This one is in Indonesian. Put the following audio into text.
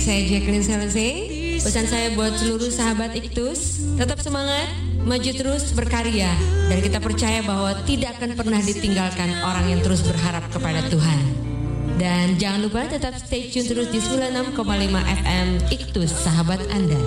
saya Jacqueline Selesai. Pesan saya buat seluruh sahabat Iktus, tetap semangat, maju terus berkarya, dan kita percaya bahwa tidak akan pernah ditinggalkan orang yang terus berharap kepada Tuhan. Dan jangan lupa tetap stay tune terus di 96,5 FM Iktus, sahabat Anda.